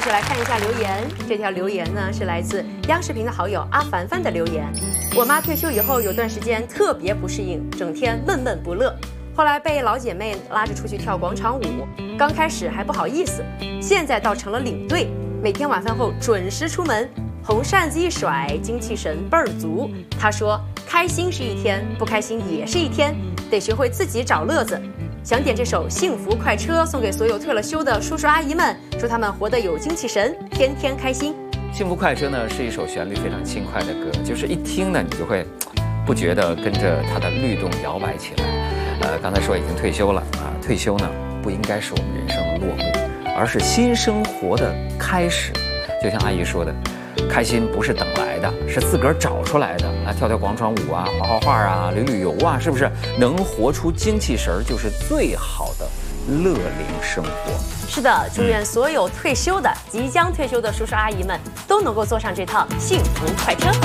始来看一下留言。这条留言呢是来自央视频的好友阿凡凡的留言。我妈退休以后有段时间特别不适应，整天闷闷不乐。后来被老姐妹拉着出去跳广场舞，刚开始还不好意思，现在倒成了领队，每天晚饭后准时出门，红扇子一甩，精气神倍儿足。她说，开心是一天，不开心也是一天，得学会自己找乐子。想点这首《幸福快车》送给所有退了休的叔叔阿姨们，祝他们活得有精气神，天天开心。 幸福快车呢是一首旋律非常轻快的歌，就是一听呢你就会不觉得跟着它的律动摇摆起来。刚才说已经退休了啊，退休呢不应该是我们人生的落幕，而是新生活的开始。就像阿姨说的，开心不是等来的，是自个儿找出来的啊！跳跳广场舞啊，画画画啊，旅旅游啊，是不是？能活出精气神儿，就是最好的乐龄生活。 是的，祝愿所有退休的、即将退休的叔叔阿姨们都能够坐上这趟幸福快车。